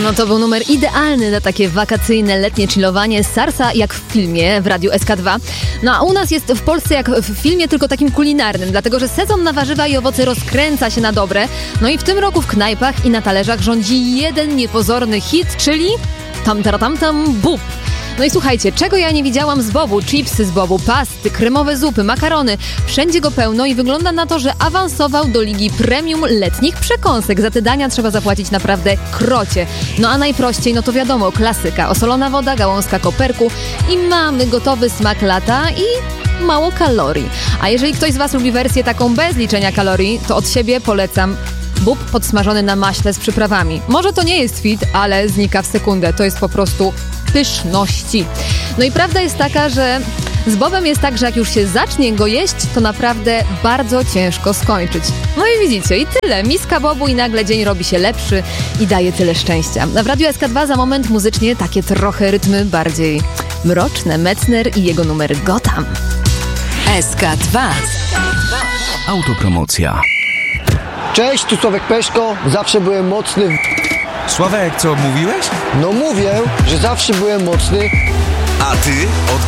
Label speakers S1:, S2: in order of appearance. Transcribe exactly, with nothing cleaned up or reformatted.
S1: No to był numer idealny na takie wakacyjne, letnie chillowanie z Sarsa, jak w filmie w Radiu S K dwa. No a u nas jest w Polsce jak w filmie, tylko takim kulinarnym, dlatego że sezon na warzywa i owoce rozkręca się na dobre. No i w tym roku w knajpach i na talerzach rządzi jeden niepozorny hit, czyli tam, tam, tam, tam, bób. No i słuchajcie, czego ja nie widziałam z bobu? Chipsy z bobu, pasty, kremowe zupy, makarony. Wszędzie go pełno i wygląda na to, że awansował do ligi premium letnich przekąsek. Za te dania trzeba zapłacić naprawdę krocie. No a najprościej, no to wiadomo, klasyka. Osolona woda, gałązka koperku i mamy gotowy smak lata i mało kalorii. A jeżeli ktoś z Was lubi wersję taką bez liczenia kalorii, to od siebie polecam bób podsmażony na maśle z przyprawami. Może to nie jest fit, ale znika w sekundę. To jest po prostu pyszności. No i prawda jest taka, że z bobem jest tak, że jak już się zacznie go jeść, to naprawdę bardzo ciężko skończyć. No i widzicie, i tyle. Miska bobu i nagle dzień robi się lepszy i daje tyle szczęścia. A w Radiu S K dwa za moment muzycznie takie trochę rytmy bardziej mroczne. Metzner i jego numer Gotham.
S2: S K dwa.
S3: Autopromocja.
S4: Cześć, tu Sławek Peszko. Zawsze byłem mocny. w-
S5: Sławek, co mówiłeś?
S4: No mówię, że zawsze byłem mocny.
S5: A ty od